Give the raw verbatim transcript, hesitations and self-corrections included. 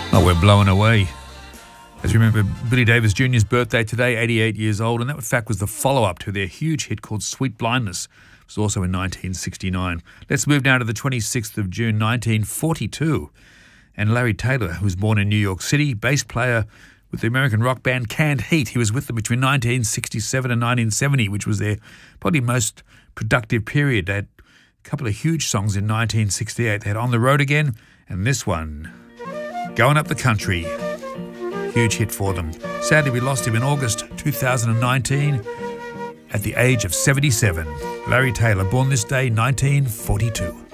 Oh, we're blown away. As you remember, Billy Davis Junior's birthday today, eighty-eight years old, and that in fact was the follow-up to their huge hit called Sweet Blindness. It was also in nineteen sixty-nine. Let's move now to the twenty-sixth of June, nineteen forty-two. And Larry Taylor, who was born in New York City, bass player with the American rock band Canned Heat. He was with them between nineteen sixty-seven and nineteen seventy, which was their probably most productive period. They had a couple of huge songs in nineteen sixty-eight. They had On the Road Again, and this one, Going Up the Country. Huge hit for them. Sadly, we lost him in August two thousand nineteen at the age of seventy-seven. Larry Taylor, born this day, nineteen forty-two.